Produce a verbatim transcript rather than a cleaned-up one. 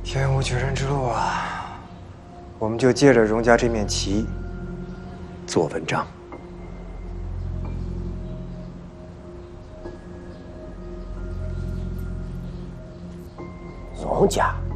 天无绝人之路啊！我们就借着荣家这面旗做文章。 荣家